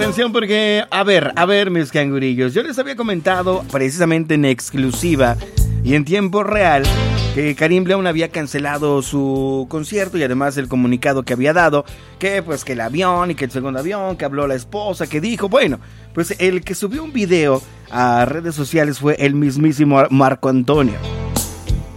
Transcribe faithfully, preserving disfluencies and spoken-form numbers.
atención porque, a ver, a ver mis cangurillos, yo les había comentado precisamente en exclusiva y en tiempo real que Karim León había cancelado su concierto y además el comunicado que había dado, que pues que el avión y que el segundo avión, que habló la esposa, que dijo, bueno, pues el que subió un video a redes sociales fue el mismísimo Marco Antonio.